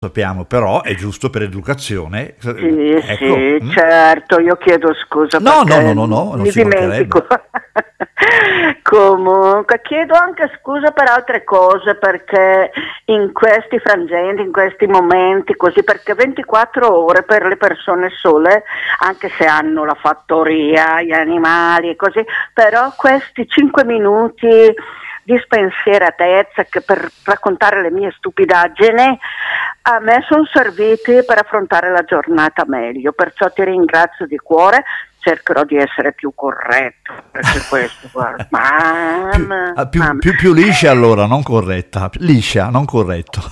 sappiamo, però è giusto per educazione. Sì, Ecco. sì, certo, io chiedo scusa No, perché no, non mi ci dimentico. mancherebbe. Comunque, chiedo anche scusa per altre cose, perché in questi frangenti, in questi momenti così, perché 24 ore per le persone sole, anche se hanno la fattoria, gli animali e così, però questi 5 minuti di spensieratezza che per raccontare le mie stupidaggini a me sono serviti per affrontare la giornata meglio, perciò ti ringrazio di cuore, cercherò di essere più corretto, perché questo, guarda, mamma, mamma. Più liscia allora, non corretta. Liscia, non corretto.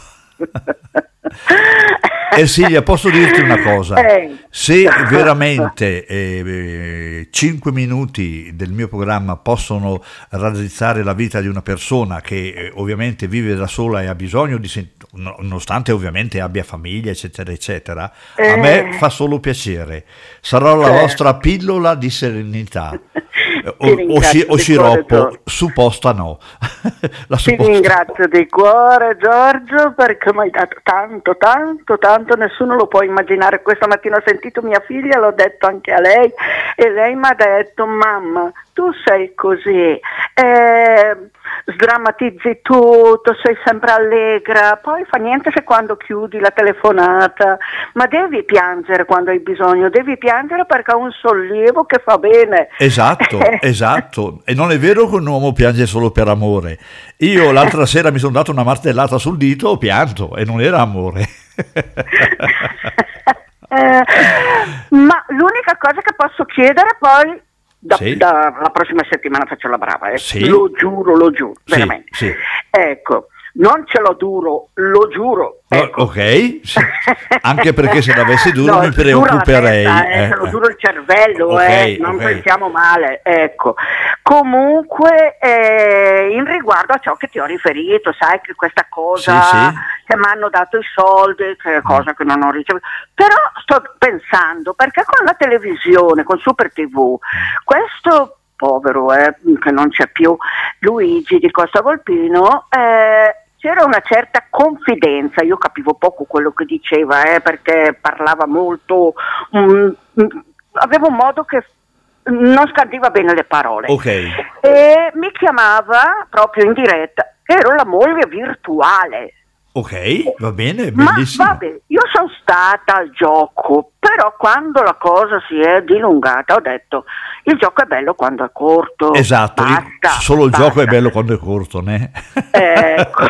Ersilia, posso dirti una cosa? Se veramente 5 minuti del mio programma possono raddrizzare la vita di una persona che ovviamente vive da sola e ha bisogno di nonostante ovviamente abbia famiglia, eccetera, eccetera, a me fa solo piacere. Sarò la vostra pillola di serenità. O sciroppo, supposta no. Ti ringrazio di cuore, Giorgio, perché mi hai dato tanto, nessuno lo può immaginare. Questa mattina ho sentito mia figlia, l'ho detto anche a lei, e lei mi ha detto: mamma, tu sei così, sdrammatizzi tutto, sei sempre allegra, poi fa niente se quando chiudi la telefonata, ma devi piangere quando hai bisogno, devi piangere perché ha un sollievo che fa bene. Esatto, e non è vero che un uomo piange solo per amore. Io l'altra sera mi sono dato una martellata sul dito, ho pianto e non era amore. Ma l'unica cosa che posso chiedere poi, la prossima settimana faccio la brava, sì. Lo giuro, veramente. Sì. Ecco, non ce l'ho duro, lo giuro. Ecco. Ok, sì. Anche perché se l'avessi duro mi preoccuperei. Ce l'ho duro il cervello, non pensiamo male. Ecco. Comunque, in riguardo a ciò che ti ho riferito, sai che questa cosa che mi hanno dato i soldi, che è cosa che non ho ricevuto, però sto pensando, perché con la televisione, con Super TV, questo povero che non c'è più, Luigi di Costa Volpino, c'era una certa confidenza, io capivo poco quello che diceva, perché parlava molto, avevo un modo che non scandiva bene le parole, e mi chiamava proprio in diretta, ero la moglie virtuale. Ok, va bene, bellissimo. Ma vabbè, io sono stata al gioco, però quando la cosa si è dilungata ho detto: il gioco è bello quando è corto. Esatto, solo il gioco è bello quando è corto, né? Ecco.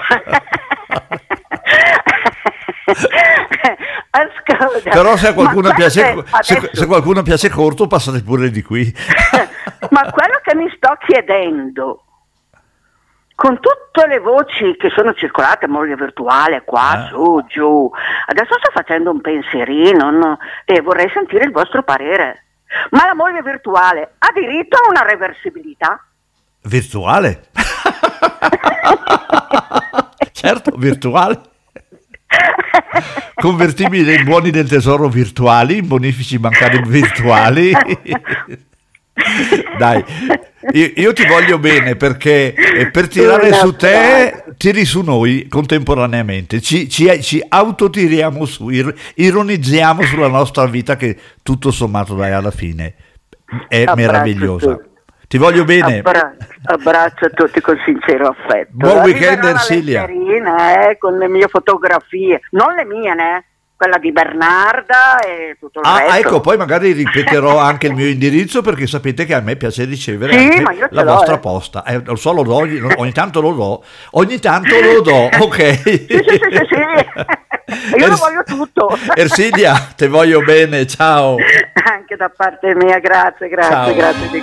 Ascolta, però se a qualcuno piace corto, passate pure di qui. Ma quello che mi sto chiedendo, con tutte le voci che sono circolate, moglie virtuale, qua, su, giù, adesso sto facendo un pensierino, e vorrei sentire il vostro parere. Ma la moglie virtuale ha diritto a una reversibilità? Virtuale? Certo, virtuale. Convertibili in buoni del tesoro virtuali, in bonifici bancari virtuali. Dai, io ti voglio bene, perché per tirare su te tiri su noi contemporaneamente, ci autotiriamo su, ironizziamo sulla nostra vita, che tutto sommato dai alla fine è meravigliosa. Ti voglio bene. Abbraccio a tutti con sincero affetto. Buon weekend, Ersilia. Con le mie fotografie, non le mie, quella di Bernarda e tutto il resto. Ecco, poi magari ripeterò anche il mio indirizzo, perché sapete che a me piace ricevere anche la vostra posta. Lo so, lo do, ogni tanto lo do, ok. Sì. Io lo voglio tutto. Ersilia, te voglio bene, ciao. Anche da parte mia, grazie.